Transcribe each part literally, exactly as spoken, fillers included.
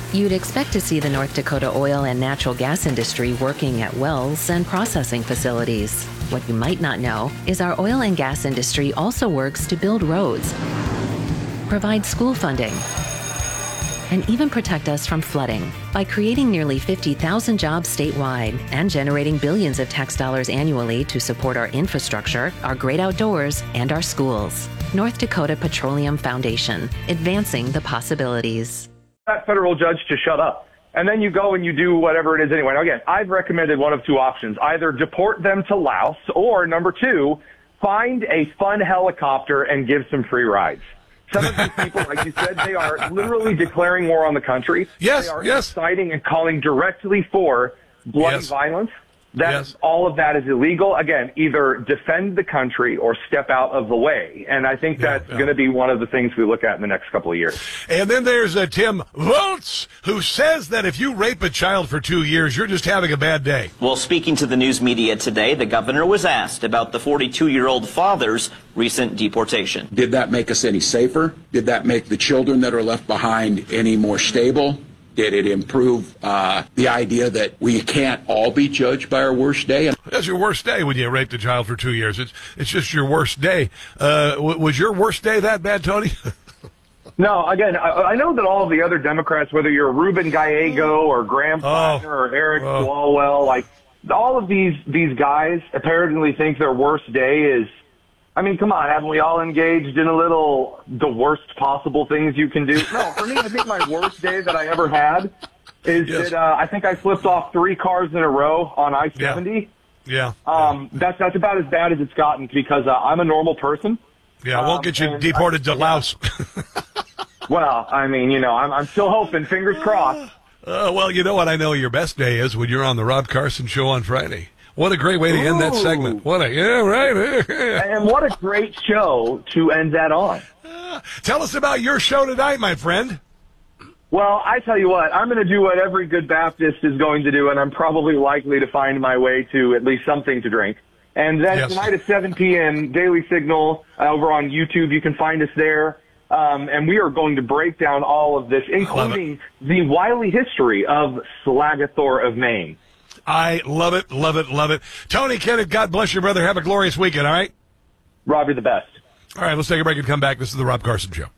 You'd expect to see the North Dakota oil and natural gas industry working at wells and processing facilities. What you might not know is our oil and gas industry also works to build roads, provide school funding, and even protect us from flooding by creating nearly fifty thousand jobs statewide and generating billions of tax dollars annually to support our infrastructure, our great outdoors, and our schools. North Dakota Petroleum Foundation, advancing the possibilities. That federal judge to shut up. And then you go and you do whatever it is anyway. Now, again, I've recommended one of two options. Either deport them to Laos, or number two, find a fun helicopter and give some free rides. Some of these people, like you said, they are literally declaring war on the country. Yes, they are yes. inciting and calling directly for bloody yes. violence. That yes. all of that is illegal. Again, either defend the country or step out of the way. And I think Yeah, that's yeah. going to be one of the things we look at in the next couple of years. And then there's uh, Tim Volz, who says that if you rape a child for two years, you're just having a bad day. Well, speaking to the news media today, the governor was asked about the forty-two-year-old father's recent deportation. Did that make us any safer? Did that make the children that are left behind any more stable? Did it improve uh, the idea that we can't all be judged by our worst day? That's your worst day when you raped a child for two years. It's it's just your worst day. Uh, w- was your worst day that bad, Tony? No, again, I, I know that all of the other Democrats, whether you're Ruben Gallego or Graham Plattner Oh. or Eric Oh. Swalwell, like all of these these guys apparently think their worst day is. I mean, come on, haven't we all engaged in a little the worst possible things you can do? No, for me, I think my worst day that I ever had is Yes. that uh, I think I flipped off three cars in a row on I seventy. Yeah. Um, that's that's about as bad as it's gotten because uh, I'm a normal person. Yeah, we'll Um, get you and deported I- to Laos. Well, I mean, you know, I'm, I'm still hoping, fingers crossed. Uh, well, you know what I know your best day is when you're on the Rob Carson Show on Friday. What a great way to end that Ooh. segment. What a, yeah, right. And what a great show to end that on. Uh, tell us about your show tonight, my friend. Well, I tell you what, I'm going to do what every good Baptist is going to do, and I'm probably likely to find my way to at least something to drink. And then Yes. tonight at seven p.m., Daily Signal uh, over on YouTube, you can find us there. Um, and we are going to break down all of this, including the wily history of Slagathor of Maine. I love it, love it, love it. Tony Kennett, God bless you, brother. Have a glorious weekend, all right? Rob, you're the best. All right, let's take a break and come back. This is the Rob Carson Show.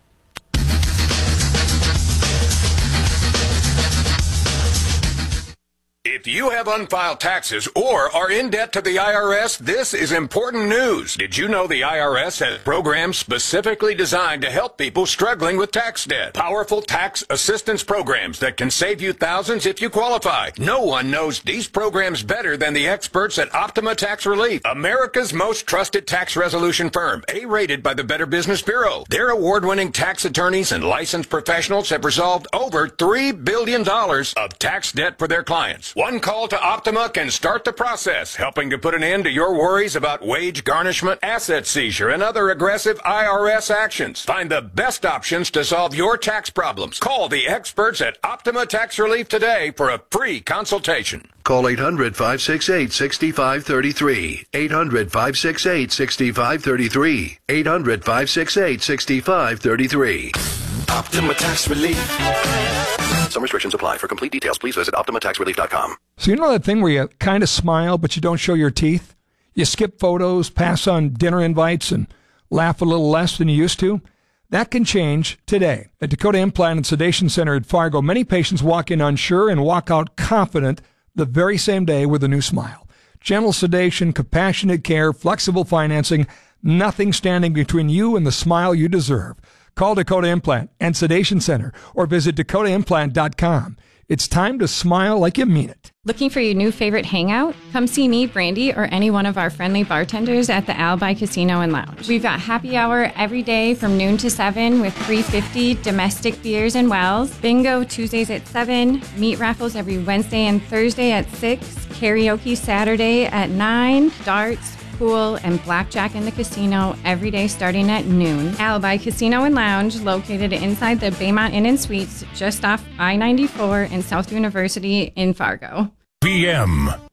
If you have unfiled taxes or are in debt to the I R S, this is important news. Did you know the I R S has programs specifically designed to help people struggling with tax debt? Powerful tax assistance programs that can save you thousands if you qualify. No one knows these programs better than the experts at Optima Tax Relief, America's most trusted tax resolution firm, A-rated by the Better Business Bureau. Their award-winning tax attorneys and licensed professionals have resolved over three billion dollars of tax debt for their clients. One call to Optima can start the process, helping to put an end to your worries about wage garnishment, asset seizure, and other aggressive I R S actions. Find the best options to solve your tax problems. Call the experts at Optima Tax Relief today for a free consultation. Call eight hundred, five six eight, six five three three. eight hundred, five six eight, six five three three. eight hundred, five six eight, six five three three. Optima Tax Relief. Some restrictions apply. For complete details, please visit optima tax relief dot com. So you know that thing where you kind of smile, but you don't show your teeth? You skip photos, pass on dinner invites, and laugh a little less than you used to? That can change today. At Dakota Implant and Sedation Center at Fargo, many patients walk in unsure and walk out confident the very same day with a new smile. Gentle sedation, compassionate care, flexible financing, nothing standing between you and the smile you deserve. Call Dakota Implant and Sedation Center or visit dakota implant dot com. It's time to smile like you mean it. Looking for your new favorite hangout? Come see me, Brandy, or any one of our friendly bartenders at the Alibi Casino and Lounge. We've got happy hour every day from noon to seven with three fifty domestic beers and wells. Bingo Tuesdays at seven. Meat raffles every Wednesday and Thursday at six. Karaoke Saturday at nine. Darts, pool, and blackjack in the casino every day starting at noon. Alibi Casino and Lounge, located inside the Baymont Inn and Suites, just off I ninety-four and South University in Fargo. P M